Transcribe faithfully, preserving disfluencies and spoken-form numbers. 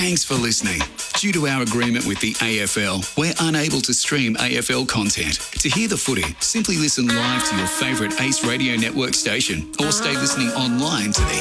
Thanks for listening. Due to our agreement with the A F L, we're unable to stream A F L content. To hear the footy, simply listen live to your favourite Ace Radio Network station or stay listening online to the